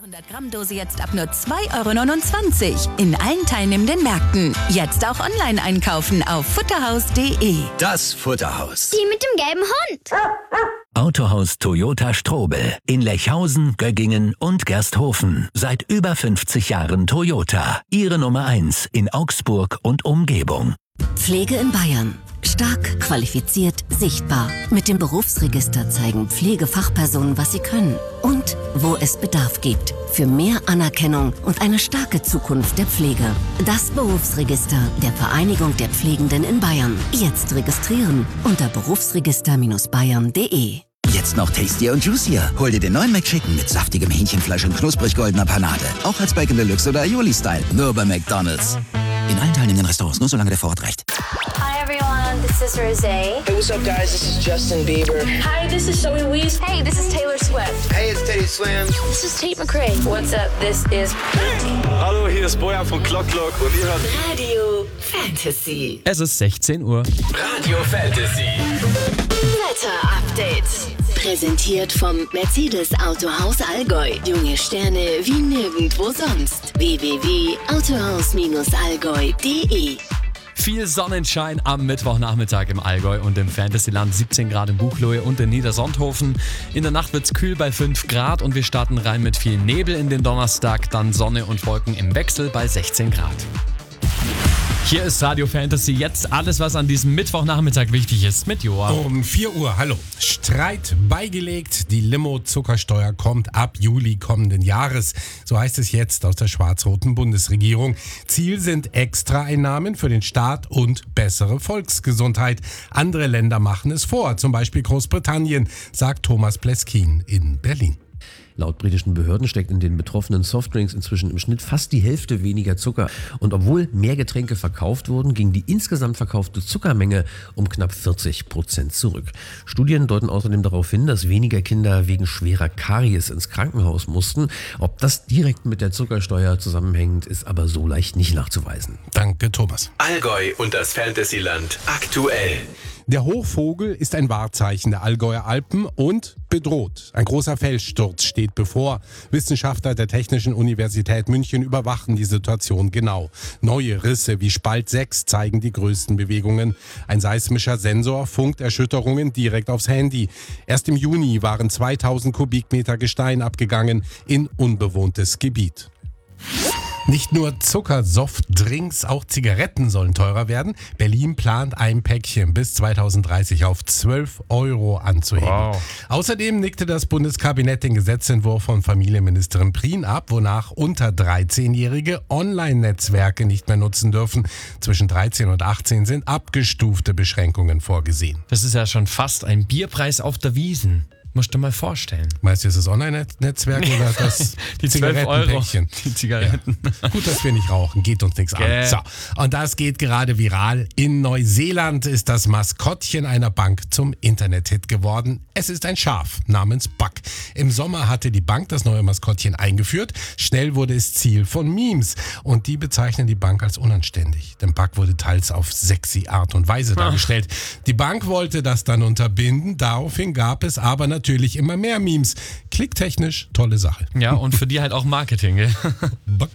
100-Gramm-Dose jetzt ab nur 2,29 € in allen teilnehmenden Märkten. Jetzt auch online einkaufen auf futterhaus.de. Das Futterhaus. Die mit dem gelben Hund. Autohaus Toyota Strobel in Lechhausen, Göggingen und Gersthofen. Seit über 50 Jahren Toyota. Ihre Nummer 1 in Augsburg und Umgebung. Pflege in Bayern. Stark, qualifiziert, sichtbar. Mit dem Berufsregister zeigen Pflegefachpersonen, was sie können. Und wo es Bedarf gibt. Für mehr Anerkennung und eine starke Zukunft der Pflege. Das Berufsregister der Vereinigung der Pflegenden in Bayern. Jetzt registrieren unter berufsregister-bayern.de. Jetzt noch tastier und juicier. Hol dir den neuen McChicken mit saftigem Hähnchenfleisch und knusprig goldener Panade. Auch als Bacon Deluxe oder Aioli-Style. Nur bei McDonald's. In allen teilnehmenden Restaurants, nur solange der Vorort reicht. Hi everyone, this is Rosé. Hey, what's up guys? This is Justin Bieber. Hi, this is Zoe Wees. Hey, this is Taylor Swift. Hey, it's Teddy Swims. This is Tate McRae. What's up? This is Hallo, hier ist Bojan von Clock Clock und ihr hört Radio Fantasy. Es ist 16 Uhr. Radio Fantasy. Wetter Update. Präsentiert vom Mercedes Autohaus Allgäu. Junge Sterne wie nirgendwo sonst. www.autohaus-allgäu.de. Viel Sonnenschein am Mittwochnachmittag im Allgäu und im Fantasyland. 17 Grad in Buchloe und in Niedersonthofen. In der Nacht wird's kühl bei 5 Grad und wir starten rein mit viel Nebel in den Donnerstag. Dann Sonne und Wolken im Wechsel bei 16 Grad. Hier ist Radio Fantasy, jetzt alles, was an diesem Mittwochnachmittag wichtig ist, mit Joa. Um 4 Uhr, hallo. Streit beigelegt, die Limo-Zuckersteuer kommt ab Juli kommenden Jahres. So heißt es jetzt aus der schwarz-roten Bundesregierung. Ziel sind Extraeinnahmen für den Staat und bessere Volksgesundheit. Andere Länder machen es vor, zum Beispiel Großbritannien, sagt Thomas Pleskin in Berlin. Laut britischen Behörden steckt in den betroffenen Softdrinks inzwischen im Schnitt fast die Hälfte weniger Zucker. Und obwohl mehr Getränke verkauft wurden, ging die insgesamt verkaufte Zuckermenge um knapp 40% zurück. Studien deuten außerdem darauf hin, dass weniger Kinder wegen schwerer Karies ins Krankenhaus mussten. Ob das direkt mit der Zuckersteuer zusammenhängt, ist aber so leicht nicht nachzuweisen. Danke, Thomas. Allgäu und das Fantasyland aktuell. Der Hochvogel ist ein Wahrzeichen der Allgäuer Alpen und bedroht. Ein großer Felssturz steht bevor. Wissenschaftler der Technischen Universität München überwachen die Situation genau. Neue Risse wie Spalt 6 zeigen die größten Bewegungen. Ein seismischer Sensor funkt Erschütterungen direkt aufs Handy. Erst im Juni waren 2000 Kubikmeter Gestein abgegangen in unbewohntes Gebiet. Nicht nur Zucker, Softdrinks, auch Zigaretten sollen teurer werden. Berlin plant ein Päckchen bis 2030 auf 12 € anzuheben. Wow. Außerdem nickte das Bundeskabinett den Gesetzentwurf von Familienministerin Prien ab, wonach unter 13-Jährige Online-Netzwerke nicht mehr nutzen dürfen. Zwischen 13 und 18 sind abgestufte Beschränkungen vorgesehen. Das ist ja schon fast ein Bierpreis auf der Wiesn. Musst du mal vorstellen. Meinst du, ist das Online-Netzwerk oder das die Zigarettenpäckchen? Die Zigaretten. Ja. Gut, dass wir nicht rauchen, geht uns nichts an. So, und das geht gerade viral. In Neuseeland ist das Maskottchen einer Bank zum Internet-Hit geworden. Es ist ein Schaf namens Buck. Im Sommer hatte die Bank das neue Maskottchen eingeführt. Schnell wurde es Ziel von Memes. Und die bezeichnen die Bank als unanständig. Denn Buck wurde teils auf sexy Art und Weise dargestellt. Die Bank wollte das dann unterbinden. Daraufhin gab es aber natürlich immer mehr Memes. Klicktechnisch tolle Sache. Ja, und für die halt auch Marketing, gell? Buck.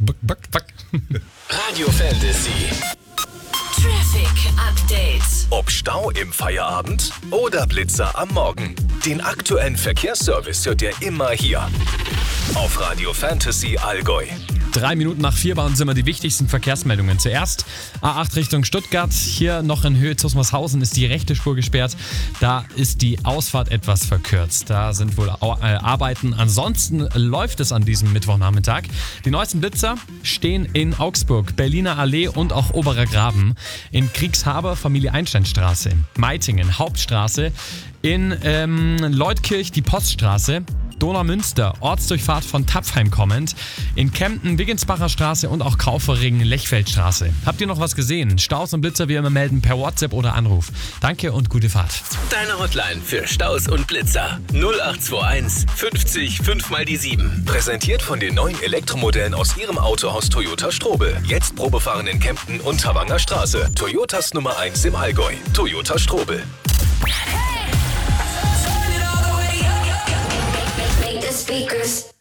Radio Fantasy. Traffic Update. Ob Stau im Feierabend oder Blitzer am Morgen. Den aktuellen Verkehrsservice hört ihr immer hier. Auf Radio Fantasy Allgäu. 3 Minuten nach 4 waren immer die wichtigsten Verkehrsmeldungen. Zuerst A8 Richtung Stuttgart. Hier noch in Höhe Zusmarshausen ist die rechte Spur gesperrt. Da ist die Ausfahrt etwas verkürzt. Da sind wohl Arbeiten. Ansonsten läuft es an diesem Mittwochnachmittag. Die neuesten Blitzer stehen in Augsburg, Berliner Allee und auch Oberer Graben. In Kriegshaber Familie Einsteinstraße. Meitingen Hauptstraße. In Leutkirch die Poststraße. Donaumünster, Ortsdurchfahrt von Tapfheim kommend. In Kempten, Wiggensbacher Straße und auch Kaufering, Lechfeldstraße. Habt ihr noch was gesehen? Staus und Blitzer wie immer melden per WhatsApp oder Anruf. Danke und gute Fahrt. Deine Hotline für Staus und Blitzer. 0821 50 5 mal die 7. Präsentiert von den neuen Elektromodellen aus ihrem Autohaus Toyota Strobel. Jetzt Probefahren in Kempten und Havanger Straße. Toyotas Nummer 1 im Allgäu. Toyota Strobel. Speakers